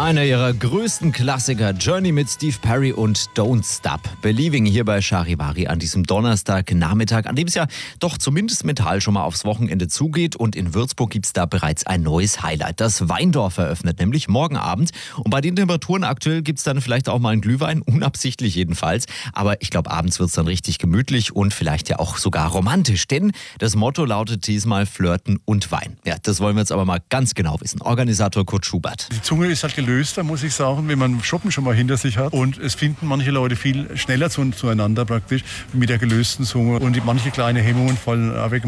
Einer ihrer größten Klassiker, Journey mit Steve Perry und Don't Stop Believing hier bei Charivari an diesem Donnerstagnachmittag, an dem es ja doch zumindest mental schon mal aufs Wochenende zugeht. Und in Würzburg gibt es da bereits ein neues Highlight. Das Weindorf eröffnet nämlich morgen Abend. Und bei den Temperaturen aktuell gibt es dann vielleicht auch mal einen Glühwein, unabsichtlich jedenfalls. Aber ich glaube, abends wird es dann richtig gemütlich und vielleicht ja auch sogar romantisch. Denn das Motto lautet diesmal Flirten und Wein. Ja, das wollen wir jetzt aber mal ganz genau wissen. Organisator Kurt Schubert. Die Zunge ist halt gelöster, muss ich sagen, wenn man Shoppen schon mal hinter sich hat. Und es finden manche Leute viel schneller zueinander praktisch mit der gelösten Zunge. Und manche kleine Hemmungen fallen weg.